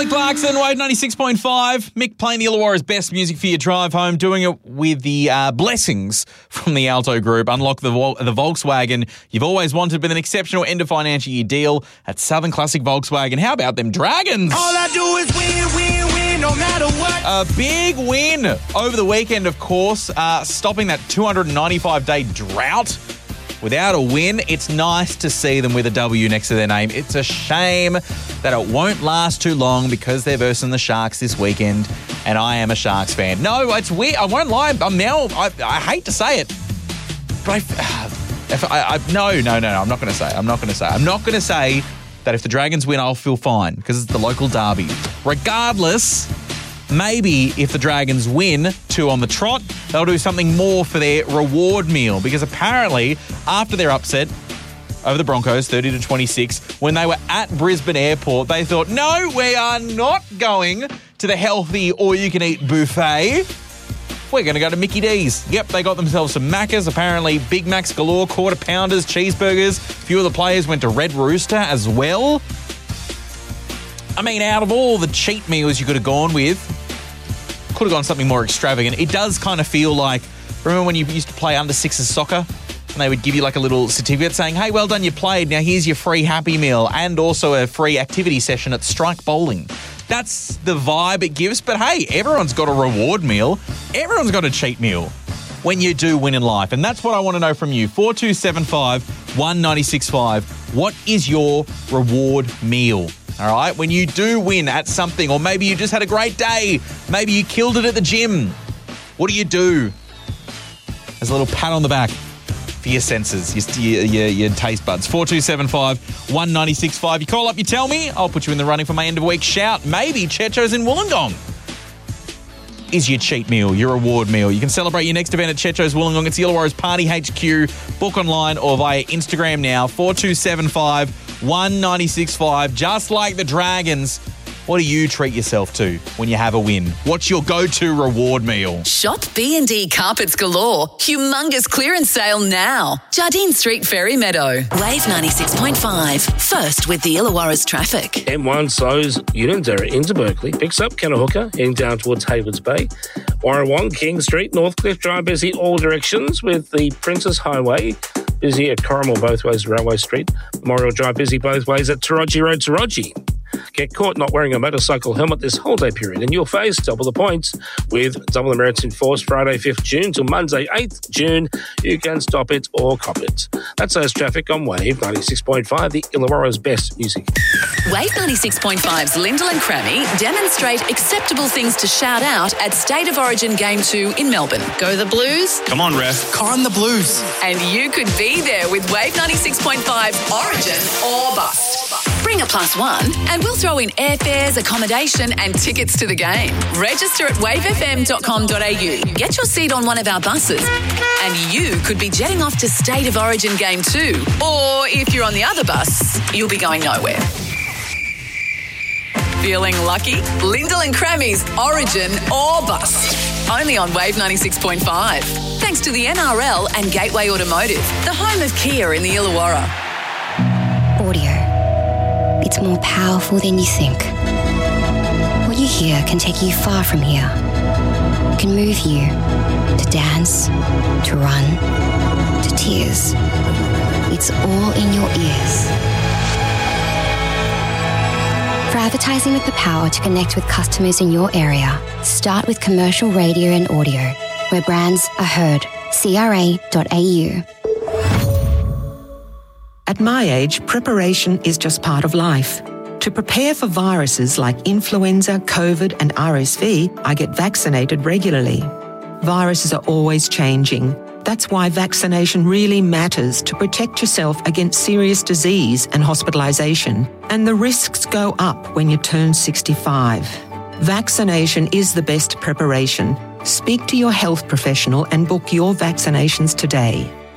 Kelly Clarkson, Wave 96.5. Mick playing the Illawarra's best music for your drive home, doing it with the blessings from the Alto Group. Unlock the Volkswagen you've always wanted with an exceptional end of financial year deal at Southern Classic Volkswagen. How about them Dragons? All I do is win, no matter what. A big win over the weekend, of course, stopping that 295-day drought. Without a win, it's nice to see them with a W next to their name. It's a shame that it won't last too long because they're versing the Sharks this weekend, and I am a Sharks fan. No, it's weird. I won't lie. I hate to say it, but no, I'm not going to say. I'm not going to say that if the Dragons win, I'll feel fine because it's the local derby. Regardless, maybe if the Dragons win 2 on the trot, they'll do something more for their reward meal because apparently after their upset over the Broncos 30-26, when they were at Brisbane Airport, they thought, no, we are not going to the healthy all-you-can-eat buffet. We're going to go to Mickey D's. Yep, they got themselves some Maccas, apparently Big Macs galore, quarter pounders, cheeseburgers. A few of the players went to Red Rooster as well. I mean, out of all the cheat meals you could have gone with, could have gone something more extravagant. It does kind of feel like, remember when you used to play under sixes soccer and they would give you like a little certificate saying, hey, well done, you played. Now here's your free Happy Meal and also a free activity session at Strike Bowling. That's the vibe it gives. But hey, everyone's got a reward meal. Everyone's got a cheat meal when you do win in life. And that's what I want to know from you. 4275 1965. What is your reward meal? All right, when you do win at something, or maybe you just had a great day, maybe you killed it at the gym, what do you do? There's a little pat on the back for your senses, your taste buds. 4275 1965. You call up, you tell me, I'll put you in the running for my end of week shout. Maybe Checho's in Wollongong is your cheat meal, your reward meal. You can celebrate your next event at Checho's Wollongong. It's the Illawarra's Party HQ. Book online or via Instagram now. 4275 1965. Just like the Dragons, what do you treat yourself to when you have a win? What's your go-to reward meal? Shop B&D Carpets Galore. Humongous clearance sale now. Jardine Street, Ferry Meadow. Wave 96.5. First with the Illawarra's traffic. M1 slows Unanderra into Berkeley. Picks up Kennehuka, heading down towards Haywards Bay. Warrawong, King Street, Northcliffe Drive busy all directions with the Princess Highway busy at Corrimal both ways, Railway Street. Memorial Drive busy both ways at Taroji Road, Taroji. Get caught not wearing a motorcycle helmet this holiday period and you'll face double the points with double the merits in force Friday 5th June till Monday 8th June. You can stop it or cop it. That's those traffic on Wave 96.5, the Illawarra's best music. Wave 96.5's Lyndall and Crammy demonstrate acceptable things to shout out at State of Origin Game 2 in Melbourne. Go the Blues. Come on, ref. Con the Blues. And you could be there with Wave 96.5's Origin or Bust. Bring a +1 and we'll throw in airfares, accommodation and tickets to the game. Register at wavefm.com.au. Get your seat on one of our buses and you could be jetting off to State of Origin Game 2. Or if you're on the other bus, you'll be going nowhere. Feeling lucky? Lyndall and Crammy's Origin or Bust. Only on Wave 96.5. Thanks to the NRL and Gateway Automotive, the home of Kia in the Illawarra. Audio. It's more powerful than you think. What you hear can take you far from here. It can move you to dance, to run, to tears. It's all in your ears. For advertising with the power to connect with customers in your area, start with commercial radio and audio, where brands are heard. CRA.au. At my age, preparation is just part of life. To prepare for viruses like influenza, COVID, and RSV, I get vaccinated regularly. Viruses are always changing. That's why vaccination really matters to protect yourself against serious disease and hospitalisation. And the risks go up when you turn 65. Vaccination is the best preparation. Speak to your health professional and book your vaccinations today.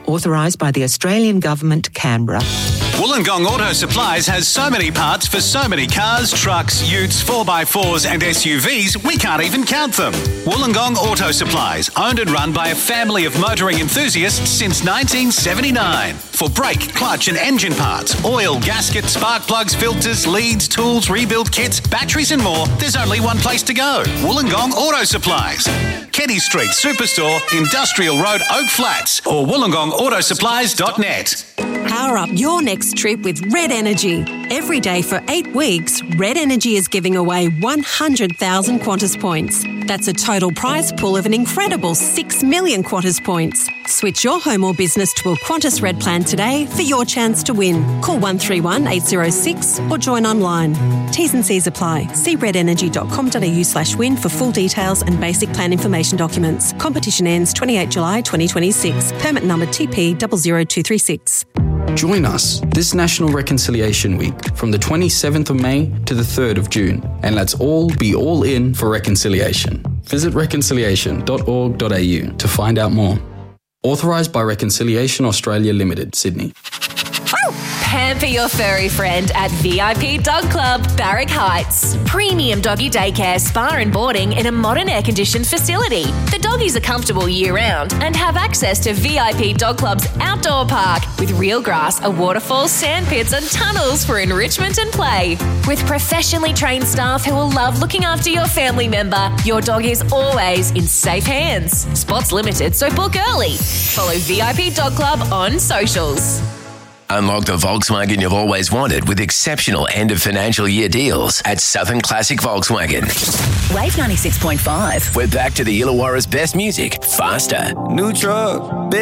Authorised by the Australian Government, Canberra. Wollongong Auto Supplies has so many parts for so many cars, trucks, utes, 4x4s and SUVs, we can't even count them. Wollongong Auto Supplies, owned and run by a family of motoring enthusiasts since 1979. For brake, clutch and engine parts, oil, gasket, spark plugs, filters, leads, tools, rebuild kits, batteries and more, there's only one place to go. Wollongong Auto Supplies. Kenny Street Superstore, Industrial Road, Oak Flats, or wollongongautoSupplies.net. Power up your next trip with Red Energy. Every day for 8 weeks, Red Energy is giving away 100,000 Qantas points. That's a total prize pool of an incredible 6 million Qantas points. Switch your home or business to a Qantas Red plan today for your chance to win. Call 131 806 or join online. T's and C's apply. See redenergy.com.au/win for full details and basic plan information documents. Competition ends 28 July 2026. Permit number TP 00236. Join us this National Reconciliation Week from the 27th of May to the 3rd of June, and let's all be all in for reconciliation. Visit reconciliation.org.au to find out more. Authorised by Reconciliation Australia Limited, Sydney. Pamper your furry friend at VIP Dog Club, Barrack Heights. Premium doggy daycare, spa and boarding in a modern air-conditioned facility. The doggies are comfortable year-round and have access to VIP Dog Club's outdoor park with real grass, a waterfall, sand pits and tunnels for enrichment and play. With professionally trained staff who will love looking after your family member, your dog is always in safe hands. Spots limited, so book early. Follow VIP Dog Club on socials. Unlock the Volkswagen you've always wanted with exceptional end of financial year deals at Southern Classic Volkswagen. Wave 96.5. We're back to the Illawarra's best music, faster. New truck.